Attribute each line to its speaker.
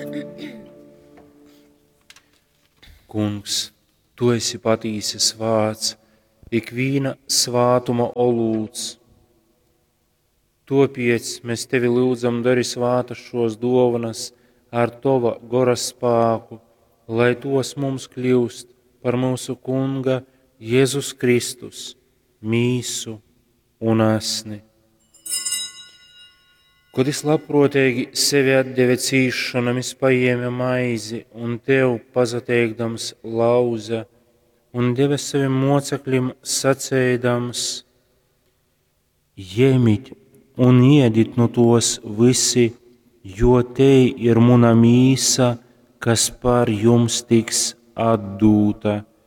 Speaker 1: Kungs, tu esi patīsas vārds, ikviena svātuma olūts. Topiec mēs tevi lūdzam, dari svātas šos dovanas ar tova gora spāku, lai tos mums kļūst par mūsu Kunga Jēzus Kristus, mīsu un asni. Kad es labprotīgi sevi atdeve cīšanam, es paēmu maizi un tev pazateikdams lauza, un deva saviem mocekļiem sacēdams: Ņemiet un ēdiet no tos visi, jo te ir mana mīsa, kas par jums tiks atdūta.